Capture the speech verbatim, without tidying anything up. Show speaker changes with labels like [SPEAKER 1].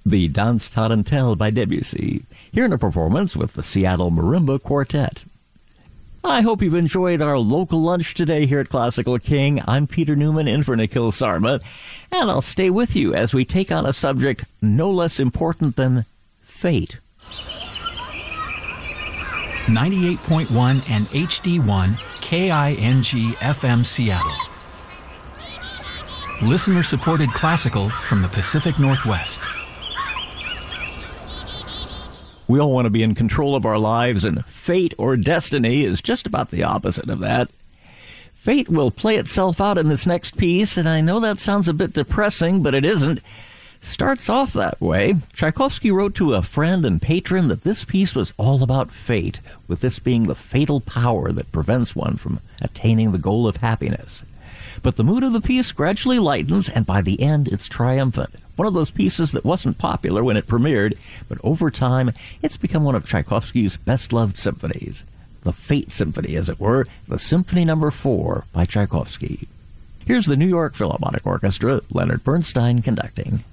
[SPEAKER 1] the Danse Tarentelle by Debussy, here in a performance with the Seattle Marimba Quartet. I hope you've enjoyed our local lunch today here at Classical King. I'm Peter Newman in for Nikhil Sarma, and I'll stay with you as we take on a subject no less important than fate.
[SPEAKER 2] ninety-eight point one and H D one K I N G F M Seattle. Listener-supported classical from the Pacific Northwest.
[SPEAKER 1] We all want to be in control of our lives, and fate or destiny is just about the opposite of that. Fate will play itself out in this next piece, and I know that sounds a bit depressing, but it isn't. Starts off that way. Tchaikovsky wrote to a friend and patron that this piece was all about fate, with this being the fatal power that prevents one from attaining the goal of happiness. But the mood of the piece gradually lightens, and by the end it's triumphant. One of those pieces that wasn't popular when it premiered, but over time it's become one of Tchaikovsky's best-loved symphonies. The Fate Symphony, as it were, the Symphony Number Four by Tchaikovsky. Here's the New York Philharmonic Orchestra, Leonard Bernstein conducting.